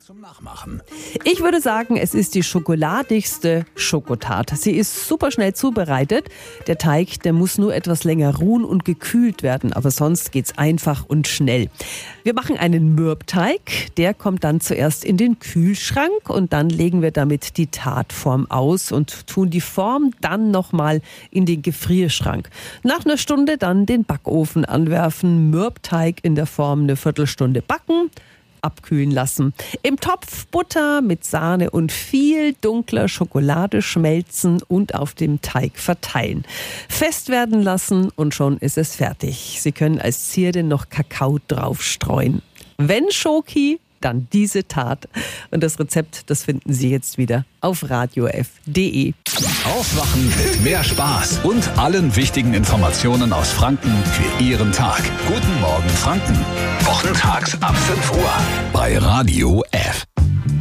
zum Nachmachen. Ich würde sagen, es ist die schokoladigste Schokotat. Sie ist super schnell zubereitet. Der Teig, der muss nur etwas länger ruhen und gekühlt werden, aber sonst geht's einfach und schnell. Wir machen einen Mürbteig, der kommt dann zuerst in den Kühlschrank und dann legen wir damit die Tatform aus und tun die Form dann nochmal in den Gefrierschrank. Nach einer Stunde dann den Backofen anwerfen, Mürbteig in der Form eine Viertelstunde backen, abkühlen lassen. Im Topf Butter mit Sahne und viel dunkler Schokolade schmelzen und auf dem Teig verteilen. Fest werden lassen und schon ist es fertig. Sie können als Zierde noch Kakao draufstreuen. Wenn Schoki, dann diese Tat. Und das Rezept, das finden Sie jetzt wieder auf radiof.de. Aufwachen mit mehr Spaß und allen wichtigen Informationen aus Franken für Ihren Tag. Guten Morgen Franken. Wochentags ab 5 Uhr bei Radio F.